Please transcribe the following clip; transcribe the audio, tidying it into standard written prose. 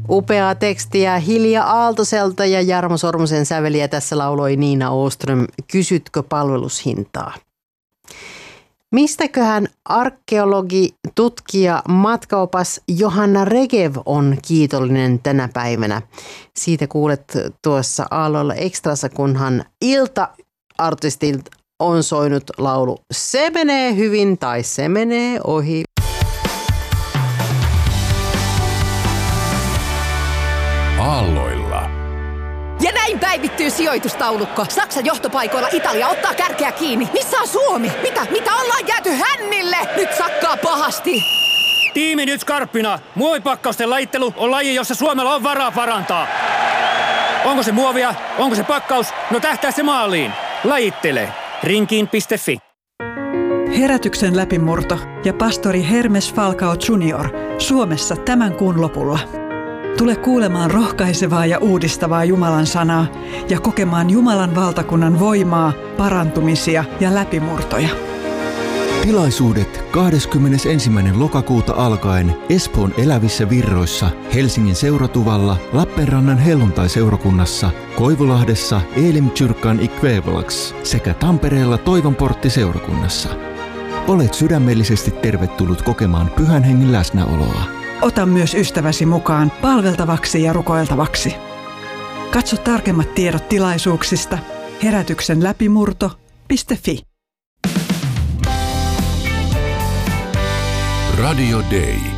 Upeaa tekstiä Hilja Aaltoselta ja Jarmo Sormusen säveliä tässä lauloi Niina Åström. Kysytkö palvelushintaa? Mistäköhän arkeologi, tutkija, matkaopas Johanna Regev on kiitollinen tänä päivänä? Siitä kuulet tuossa Aalloilla Ekstrassa, kunhan ilta-artistilta on soinut laulu Se menee hyvin tai se menee ohi. Aalloilla. Ja näin päivittyy sijoitustaulukko. Saksan johtopaikoilla Italia ottaa kärkeä kiinni. Missä on Suomi? Mitä ollaan jääty hännille? Nyt sakkaa pahasti. Tiimi nyt skarppina. Muovipakkausten lajittelu on laji, jossa Suomella on varaa parantaa. Onko se muovia? Onko se pakkaus? No tähtää se maaliin. Lajittele. Rinkiin.fi. Herätyksen läpimurto ja pastori Hermes Falcao Jr. Suomessa tämän kuun lopulla. Tule kuulemaan rohkaisevaa ja uudistavaa Jumalan sanaa ja kokemaan Jumalan valtakunnan voimaa, parantumisia ja läpimurtoja. Tilaisuudet 21. lokakuuta alkaen Espoon Elävissä Virroissa, Helsingin Seuratuvalla, Lappeenrannan Helluntai-seurakunnassa, Koivulahdessa Elimkyrkan Ikvävelax sekä Tampereella Toivonportti-seurakunnassa. Olet sydämellisesti tervetullut kokemaan Pyhän Hengen läsnäoloa. Ota myös ystäväsi mukaan palveltavaksi ja rukoiltavaksi. Katso tarkemmat tiedot tilaisuuksista herätyksenläpimurto.fi. Radio Day.